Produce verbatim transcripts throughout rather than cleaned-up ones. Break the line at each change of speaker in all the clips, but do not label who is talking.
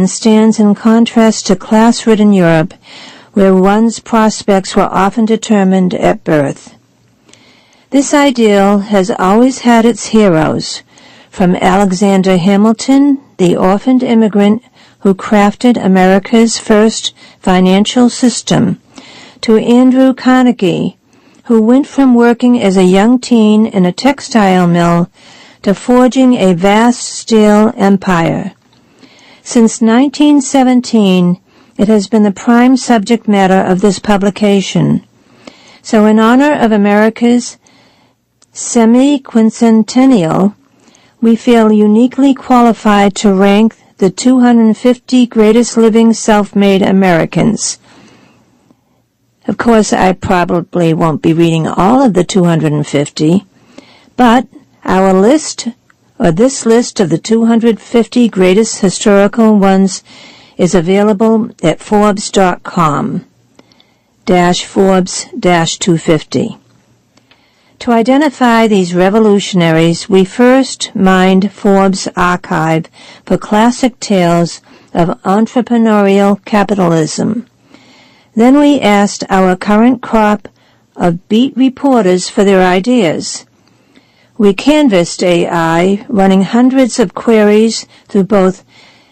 and stands in contrast to class-ridden Europe, where one's prospects were often determined at birth. This ideal has always had its heroes, from Alexander Hamilton, the orphaned immigrant who crafted America's first financial system, to Andrew Carnegie, who went from working as a young teen in a textile mill to forging a vast steel empire. Since nineteen seventeen, it has been the prime subject matter of this publication. So in honor of America's semi-quincentennial, we feel uniquely qualified to rank the two hundred fifty greatest living self-made Americans. Of course, I probably won't be reading all of the two hundred fifty, but our list, or this list of the two hundred fifty greatest historical ones, is available at Forbes dot com, dash Forbes dash two fifty. To identify these revolutionaries, we first mined Forbes' archive for classic tales of entrepreneurial capitalism. Then we asked our current crop of beat reporters for their ideas. We canvassed A I, running hundreds of queries through both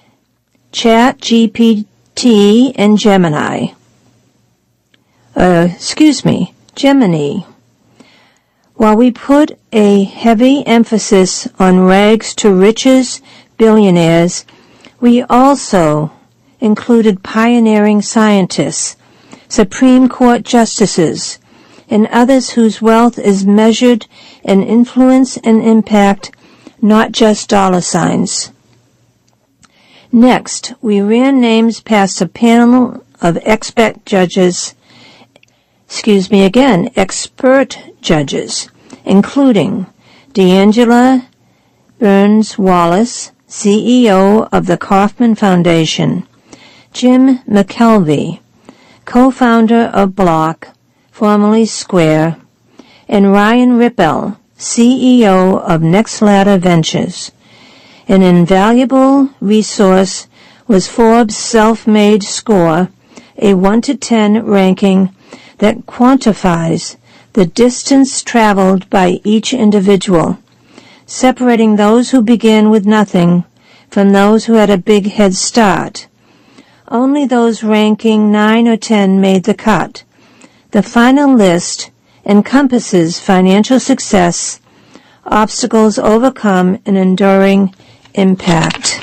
ChatGPT and Gemini. Uh, excuse me, Gemini. While we put a heavy emphasis on rags to riches billionaires, we also included pioneering scientists, Supreme Court justices, and others whose wealth is measured in influence and impact, not just dollar signs. Next, we ran names past a panel of expert judges, excuse me again, expert judges, including D'Angela Burns Wallace, C E O of the Kauffman Foundation, Jim McKelvey, co-founder of Block, formerly Square, and Ryan Rippel, C E O of Next Ladder Ventures. An invaluable resource was Forbes' self-made score, a one to ten ranking that quantifies the distance traveled by each individual, separating those who begin with nothing from those who had a big head start. Only those ranking nine or ten made the cut. The final list encompasses financial success, obstacles overcome, and enduring impact.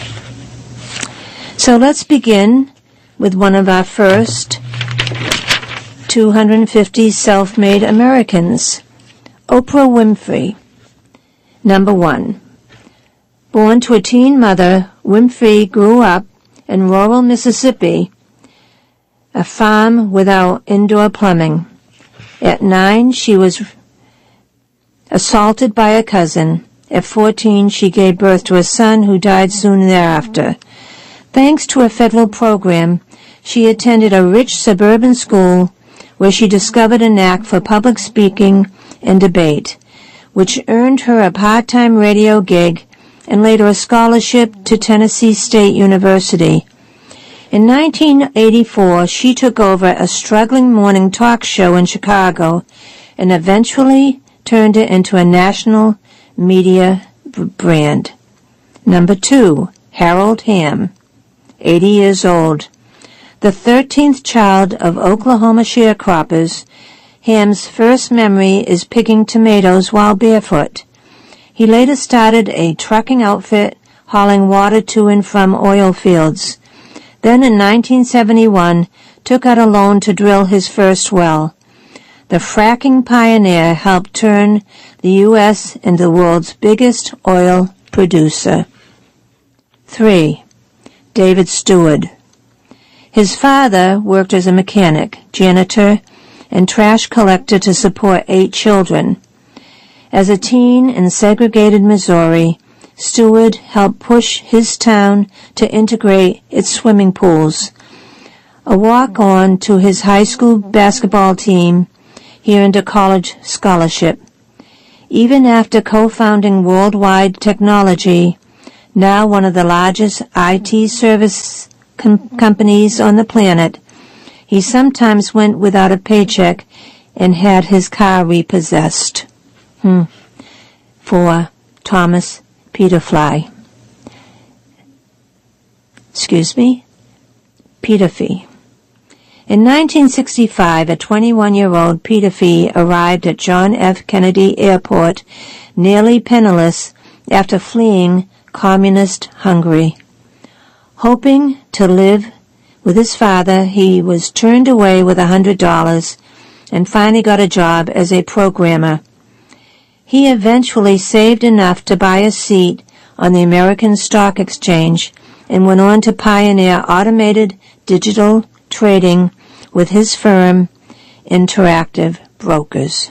So let's begin with one of our first two hundred fifty self-made Americans, Oprah Winfrey. Number one. Born to a teen mother, Winfrey grew up in rural Mississippi, a farm without indoor plumbing. At nine, she was assaulted by a cousin. At fourteen, she gave birth to a son who died soon thereafter. Thanks to a federal program, she attended a rich suburban school where she discovered a knack for public speaking and debate, which earned her a part-time radio gig and later a scholarship to Tennessee State University. In nineteen eighty-four, she took over a struggling morning talk show in Chicago and eventually turned it into a national media b- brand. Number two, Harold Hamm, eighty years old. The thirteenth child of Oklahoma sharecroppers, Hamm's first memory is picking tomatoes while barefoot. He later started a trucking outfit hauling water to and from oil fields. Then in nineteen seventy-one, took out a loan to drill his first well. The fracking pioneer helped turn the U S into the world's biggest oil producer. Three, David Steward. His father worked as a mechanic, janitor, and trash collector to support eight children. As a teen in segregated Missouri, Steward helped push his town to integrate its swimming pools. A walk-on to his high school basketball team, he earned a college scholarship. Even after co-founding Worldwide Technology, now one of the largest I T service com- companies on the planet. He sometimes went without a paycheck and had his car repossessed. Hmm. Four. Thomas Peterfly. Excuse me? Peterfy. In nineteen sixty-five, a twenty-one-year-old Peterfy arrived at John F. Kennedy Airport nearly penniless after fleeing communist Hungary. Hoping to live with his father, he was turned away with a hundred dollars and finally got a job as a programmer. He eventually saved enough to buy a seat on the American Stock Exchange and went on to pioneer automated digital trading with his firm, Interactive Brokers.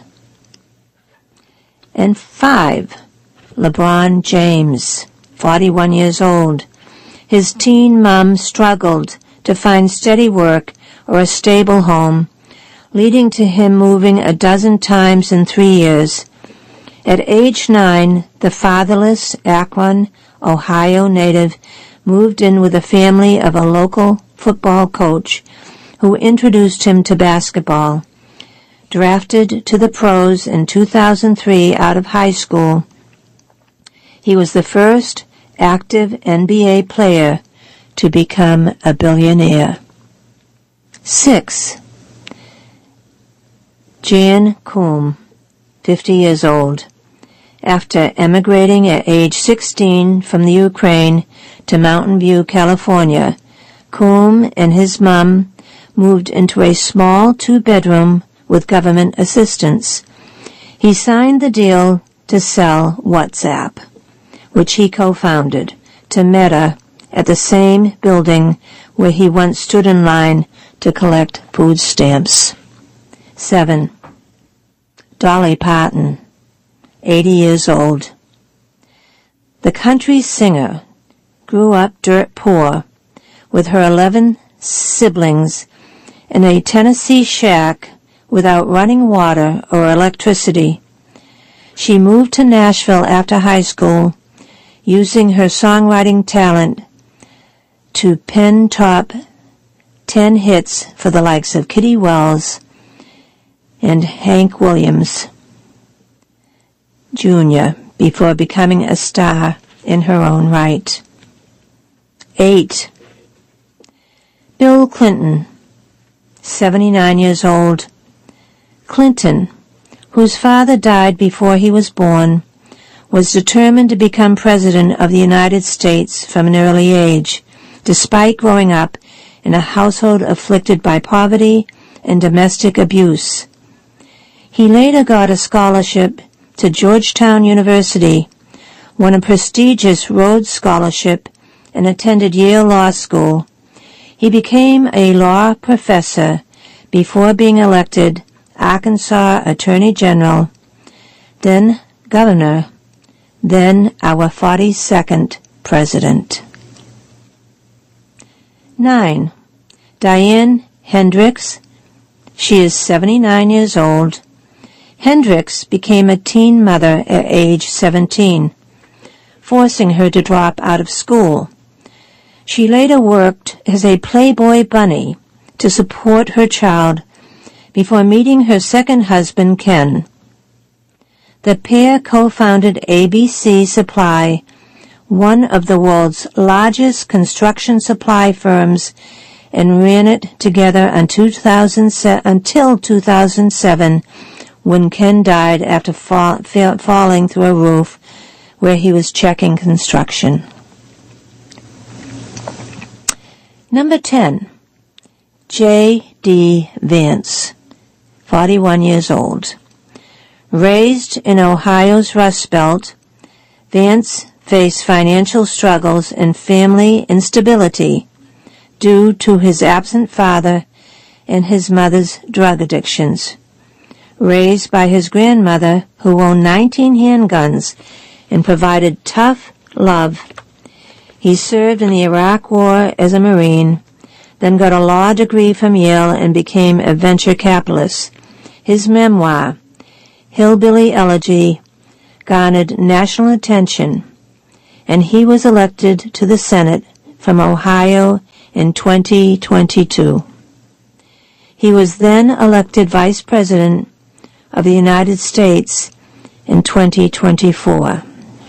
And five, LeBron James, forty-one years old. His teen mom struggled to find steady work or a stable home, leading to him moving a dozen times in three years. At age nine, the fatherless Akron, Ohio native moved in with a family of a local football coach who introduced him to basketball. Drafted to the pros in two thousand three out of high school, he was the first active N B A player to become a billionaire. Six. Jan Koum, fifty years old. After emigrating at age sixteen from the Ukraine to Mountain View, California, Koum and his mom moved into a small two-bedroom with government assistance. He signed the deal to sell WhatsApp, which he co-founded, to Meta at the same building where he once stood in line to collect food stamps. Seven. Dolly Parton, eighty years old. The country singer grew up dirt poor with her eleven siblings in a Tennessee shack without running water or electricity. She moved to Nashville after high school, using her songwriting talent to pen top ten hits for the likes of Kitty Wells and Hank Williams Junior before becoming a star in her own right. Eight. Bill Clinton, seventy-nine years old. Clinton, whose father died before he was born, was determined to become President of the United States from an early age, despite growing up in a household afflicted by poverty and domestic abuse. He later got a scholarship to Georgetown University, won a prestigious Rhodes Scholarship, and attended Yale Law School. He became a law professor before being elected Arkansas Attorney General, then Governor, then our forty-second President. Nine. Diane Hendricks. She is seventy-nine years old. Hendricks became a teen mother at age seventeen, forcing her to drop out of school. She later worked as a Playboy bunny to support her child before meeting her second husband, Ken. The pair co-founded A B C Supply, one of the world's largest construction supply firms, and ran it together until two thousand seven, when Ken died after fall, falling through a roof where he was checking construction. Number ten. J D Vance, forty-one years old. Raised in Ohio's Rust Belt, Vance faced financial struggles and family instability due to his absent father and his mother's drug addictions. Raised by his grandmother, who owned nineteen handguns and provided tough love, he served in the Iraq War as a Marine, then got a law degree from Yale and became a venture capitalist. His memoir, Hillbilly Elegy, garnered national attention. and he was elected to the Senate from Ohio in twenty twenty-two. He was then elected Vice President of the United States in twenty twenty-four.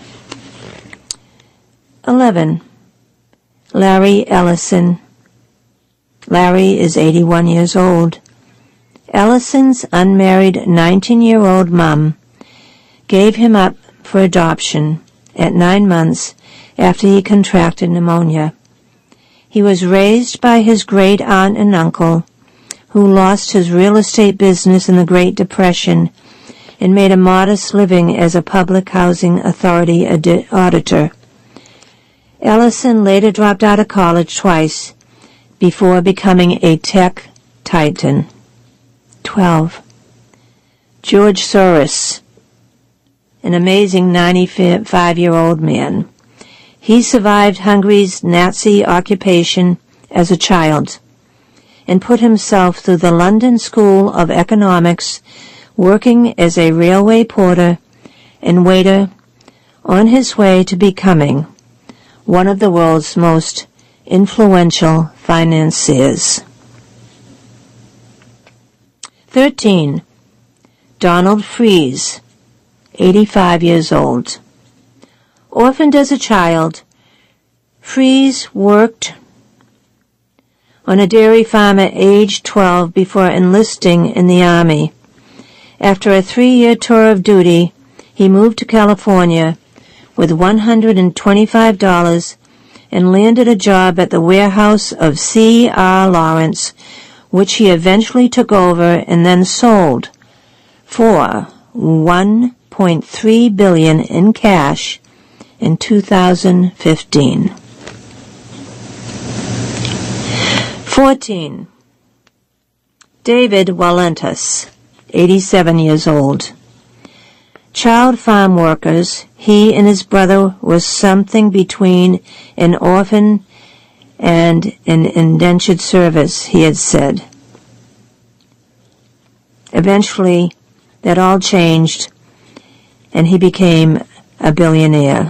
eleven. Larry Ellison. Larry is eighty-one years old. Ellison's unmarried nineteen-year-old mom gave him up for adoption at nine months after he contracted pneumonia. He was raised by his great-aunt and uncle, who lost his real estate business in the Great Depression and made a modest living as a public housing authority audi- auditor. Ellison later dropped out of college twice before becoming a tech titan. twelve. George Soros, an amazing ninety-five-year-old man. He survived Hungary's Nazi occupation as a child and put himself through the London School of Economics, working as a railway porter and waiter on his way to becoming one of the world's most influential financiers. thirteen. Donald Fries, eighty-five years old. Orphaned as a child, Fries worked on a dairy farm at age twelve before enlisting in the Army. After a three-year tour of duty, he moved to California with one hundred twenty-five dollars and landed a job at the warehouse of C R Lawrence, which he eventually took over and then sold for one point three billion dollars in cash in two thousand fifteen. fourteen. David Walentis, eighty-seven years old. Child farm workers, he and his brother were something between an orphan and an indentured service, he had said. Eventually, that all changed, and he became a billionaire.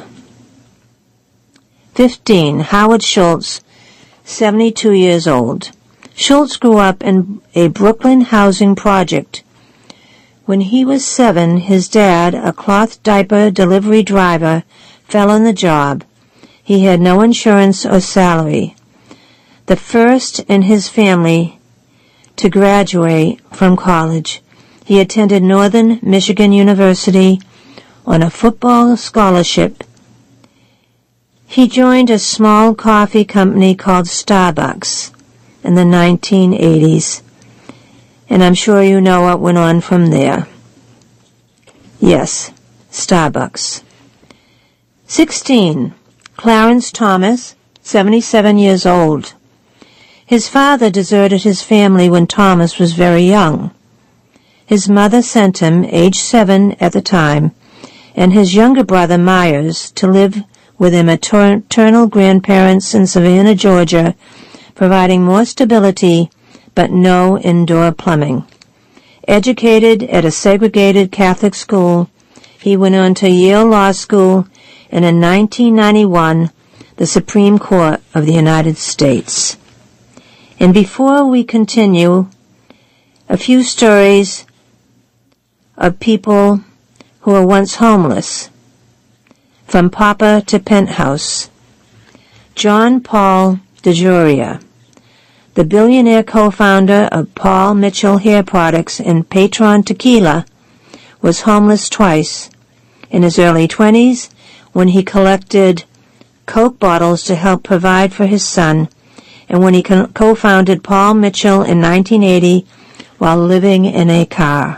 fifteen. Howard Schultz, seventy-two years old. Schultz grew up in a Brooklyn housing project. When he was seven, his dad, a cloth diaper delivery driver, fell on the job. He had no insurance or salary. The first in his family to graduate from college, he attended Northern Michigan University on a football scholarship. He joined a small coffee company called Starbucks in the nineteen eighties, and I'm sure you know what went on from there. Yes, Starbucks. sixteen. Clarence Thomas, seventy-seven years old. His father deserted his family when Thomas was very young. His mother sent him, age seven at the time, and his younger brother Myers to live with him maternal grandparents in Savannah, Georgia, providing more stability but no indoor plumbing. Educated at a segregated Catholic school, he went on to Yale Law School and in nineteen ninety-one, the Supreme Court of the United States. And before we continue, a few stories of people who were once homeless, from pauper to penthouse. John Paul DeJoria, the billionaire co-founder of Paul Mitchell Hair Products and Patron Tequila, was homeless twice. In his early twenties, when he collected Coke bottles to help provide for his son, and when he co-founded Paul Mitchell in nineteen eighty while living in a car.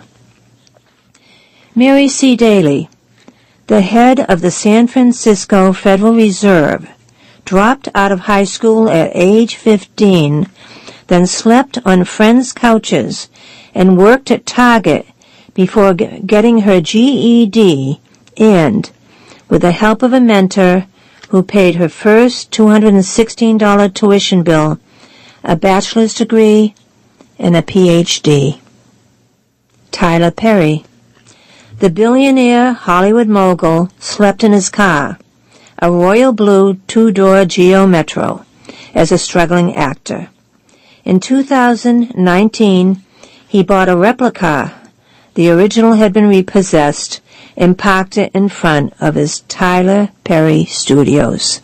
Mary C. Daly, the head of the San Francisco Federal Reserve, dropped out of high school at age fifteen, then slept on friends' couches and worked at Target before g- getting her G E D and, with the help of a mentor who paid her first two hundred sixteen dollars tuition bill, a bachelor's degree, and a P H D. Tyler Perry, the billionaire Hollywood mogul, slept in his car, a royal blue two-door Geo Metro, as a struggling actor. In two thousand nineteen, he bought a replica. The original had been repossessed and parked it in front of his Tyler Perry Studios.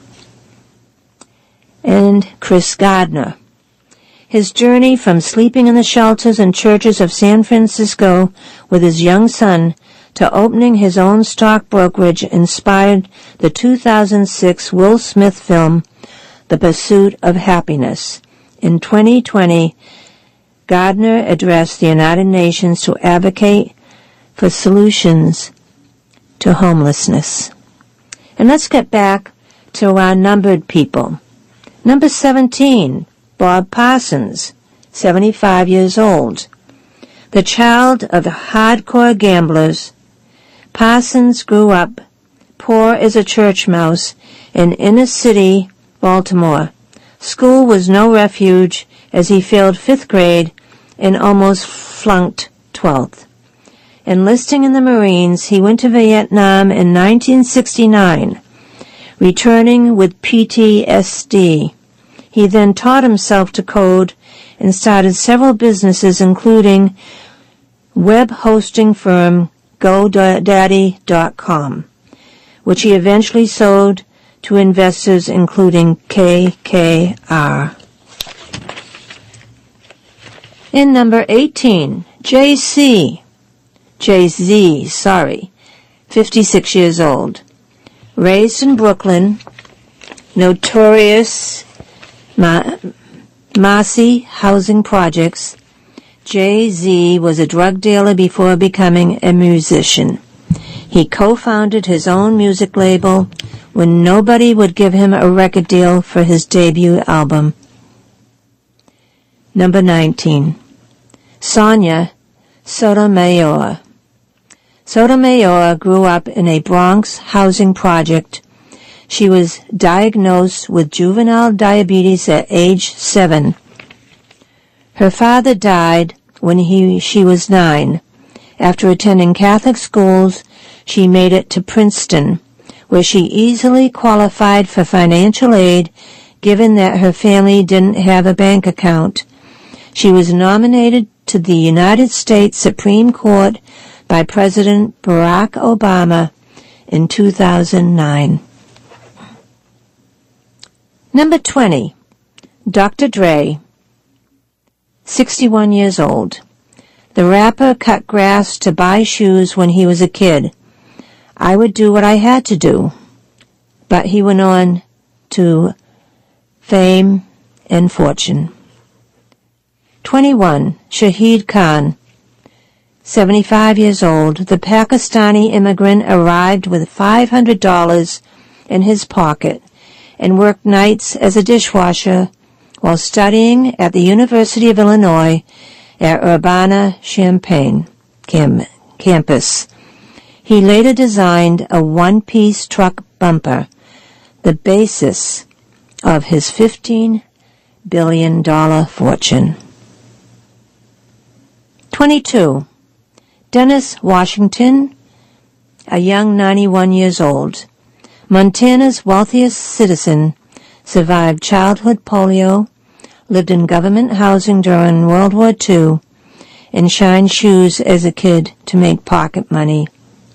And Chris Gardner. His journey from sleeping in the shelters and churches of San Francisco with his young son to opening his own stock brokerage inspired the two thousand six Will Smith film, The Pursuit of Happiness. In twenty twenty, Gardner addressed the United Nations to advocate for solutions to homelessness. And let's get back to our numbered people. Number seventeen, Bob Parsons, seventy-five years old. The child of hardcore gamblers, Parsons grew up poor as a church mouse in inner-city Baltimore. School was no refuge as he failed fifth grade and almost flunked twelfth. Enlisting in the Marines, he went to Vietnam in nineteen sixty-nine, returning with P T S D. He then taught himself to code and started several businesses, including web hosting firm GoDaddy dot com, which he eventually sold to investors including K K R. In number eighteen, J C, Jay-Z, sorry, fifty-six years old. Raised in Brooklyn, notorious Ma- Marcy housing projects, Jay-Z was a drug dealer before becoming a musician. He co-founded his own music label when nobody would give him a record deal for his debut album. Number nineteen, Sonia Sotomayor. Sotomayor grew up in a Bronx housing project. She was diagnosed with juvenile diabetes at age seven. Her father died when he she was nine. After attending Catholic schools, she made it to Princeton, where she easily qualified for financial aid, given that her family didn't have a bank account. She was nominated to the United States Supreme Court by President Barack Obama in two thousand nine. Number twenty, Doctor Dre, sixty-one years old. The rapper cut grass to buy shoes when he was a kid. I would do what I had to do. But he went on to fame and fortune. twenty-one, Shahid Khan, seventy-five years old. The Pakistani immigrant arrived with five hundred dollars in his pocket and worked nights as a dishwasher while studying at the University of Illinois at Urbana-Champaign cam- campus. He later designed a one-piece truck bumper, the basis of his fifteen billion dollars fortune. twenty-two. Dennis Washington, a young ninety-one years old. Montana's wealthiest citizen, survived childhood polio, lived in government housing during World War Two, and shined shoes as a kid to make pocket money.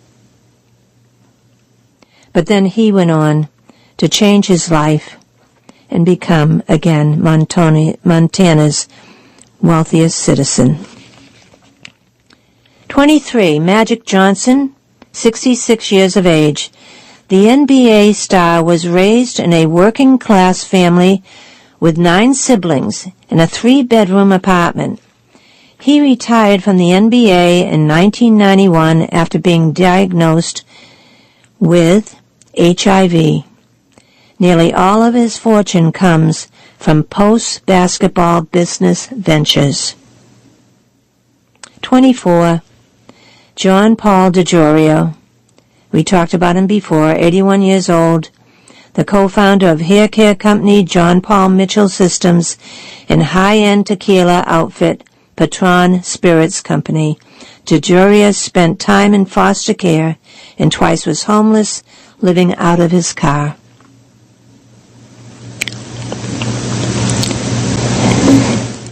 But then he went on to change his life and become, again, Montana's wealthiest citizen. twenty-three. Magic Johnson, sixty-six years of age. The N B A star was raised in a working-class family with nine siblings in a three-bedroom apartment. He retired from the N B A in nineteen ninety-one after being diagnosed with H I V. Nearly all of his fortune comes from post-basketball business ventures. twenty-four. John Paul DeJoria. We talked about him before, eighty-one years old, the co-founder of hair care company John Paul Mitchell Systems and high-end tequila outfit Patron Spirits Company. DeJoria spent time in foster care and twice was homeless, living out of his car.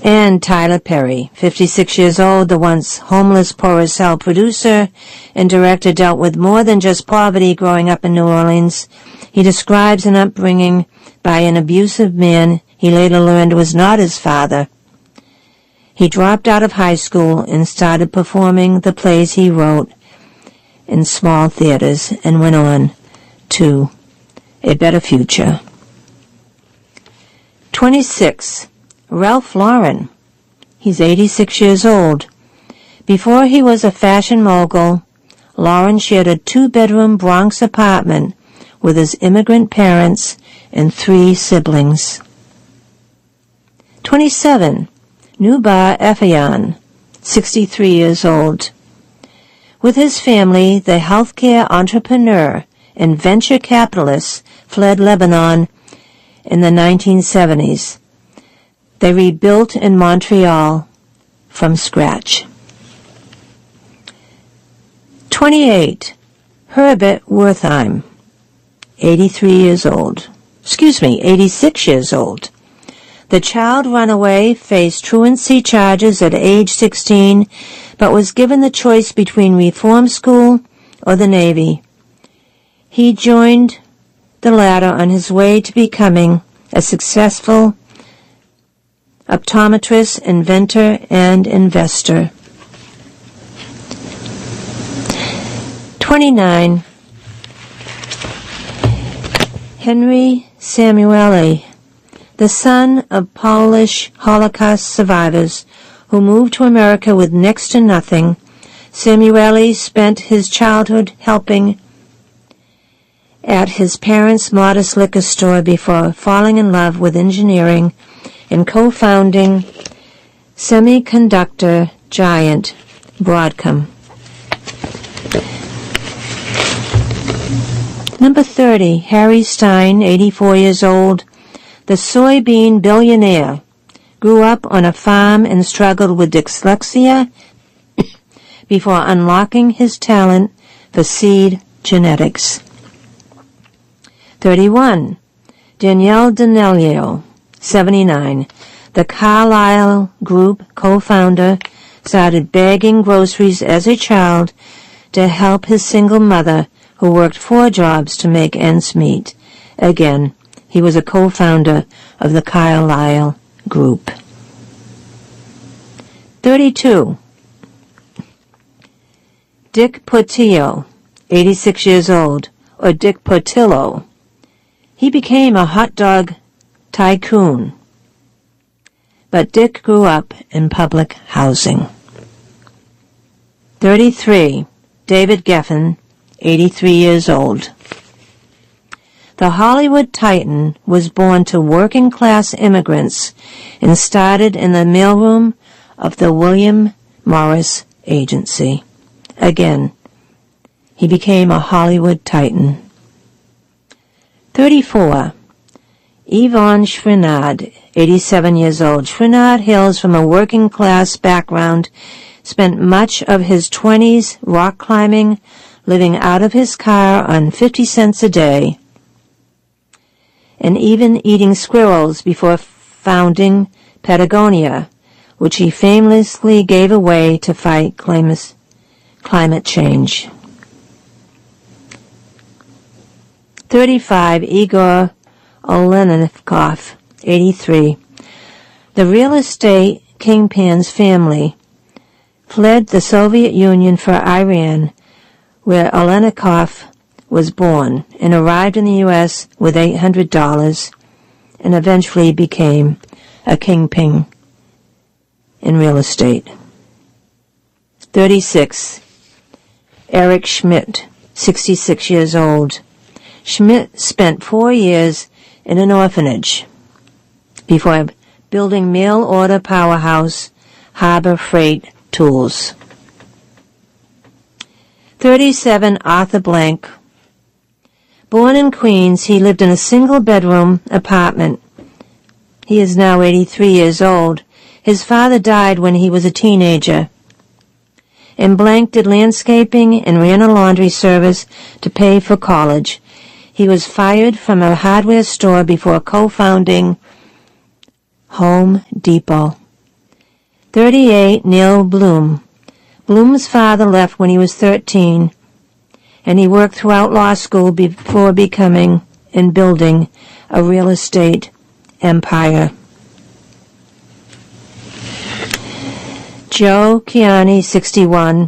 And Tyler Perry, fifty-six years old, the once homeless Poor as Hell producer and director, dealt with more than just poverty growing up in New Orleans. He describes an upbringing by an abusive man he later learned was not his father. He dropped out of high school and started performing the plays he wrote in small theaters and went on to a better future. twenty-six. Ralph Lauren. He's eighty-six years old. Before he was a fashion mogul, Lauren shared a two-bedroom Bronx apartment with his immigrant parents and three siblings. twenty-seven. Noubar Afeyan, sixty-three years old. With his family, the healthcare entrepreneur and venture capitalist fled Lebanon in the nineteen seventies. They rebuilt in Montreal from scratch. twenty-eight. Herbert Wertheim, eighty-three years old. Excuse me, eighty-six years old. The child runaway faced truancy charges at age sixteen, but was given the choice between reform school or the Navy. He joined the latter on his way to becoming a successful optometrist, inventor, and investor. twenty-nine. Henry Samueli, the son of Polish Holocaust survivors who moved to America with next to nothing. Samueli spent his childhood helping at his parents' modest liquor store before falling in love with engineering and co-founding semiconductor giant Broadcom. Number thirty, Harry Stein, eighty-four years old, the soybean billionaire, grew up on a farm and struggled with dyslexia before unlocking his talent for seed genetics. thirty-one. Danielle D'Amelio, seventy-nine. The Carlyle Group co-founder, started bagging groceries as a child to help his single mother who worked four jobs to make ends meet. Again, he was a co-founder of the Carlyle Group. thirty-two. Dick Portillo, eighty-six years old, or Dick Portillo. He became a hot dog tycoon, but Dick grew up in public housing. thirty-three. David Geffen, eighty-three years old. The Hollywood Titan was born to working-class immigrants and started in the mailroom of the William Morris Agency. Again, he became a Hollywood Titan. thirty-four. Yvonne Chouinard, eighty-seven years old. Chouinard hails from a working-class background, spent much of his twenties rock climbing, living out of his car on fifty cents a day, and even eating squirrels before founding Patagonia, which he famously gave away to fight climate change. thirty-five. Igor Olenikov, eighty-three. The real estate kingpin's family fled the Soviet Union for Iran, where Olenikov was born, and arrived in the U S with eight hundred dollars and eventually became a kingpin in real estate. thirty-six. Eric Schmidt, sixty-six years old. Schmidt spent four years in an orphanage before building mail-order powerhouse Harbor Freight Tools. thirty-seven. Arthur Blank. Born in Queens, he lived in a single-bedroom apartment. He is now eighty-three years old. His father died when he was a teenager. And Blank did landscaping and ran a laundry service to pay for college. He was fired from a hardware store before co-founding Home Depot. thirty-eight, Neil Bloom. Bloom's father left when he was thirteen, and he worked throughout law school before becoming and building a real estate empire. Joe Kiani, sixty-one,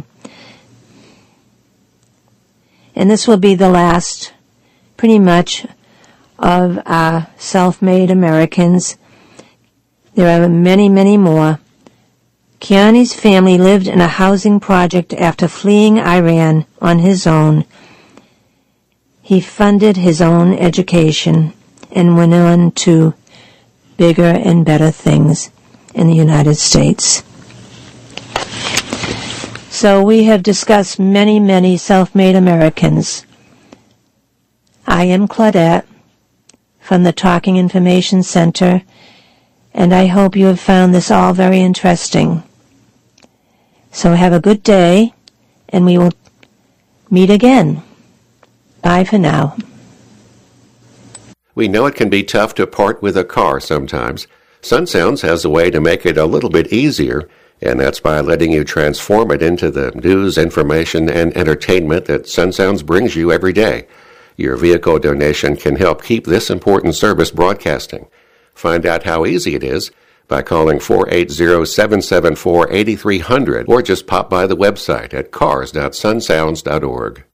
and this will be the last, pretty much, of our self-made Americans. There are many, many more. Kiani's family lived in a housing project after fleeing Iran on his own. He funded his own education and went on to bigger and better things in the United States. So we have discussed many, many self-made Americans. I am Claudette from the Talking Information Center, and I hope you have found this all very interesting. So have a good day, and we will meet again. Bye for now.
We know it can be tough to part with a car sometimes. SunSounds has a way to make it a little bit easier, and that's by letting you transform it into the news, information, and entertainment that SunSounds brings you every day. Your vehicle donation can help keep this important service broadcasting. Find out how easy it is by calling four eight zero, seven seven four, eight three zero zero or just pop by the website at cars dot sunsounds dot org.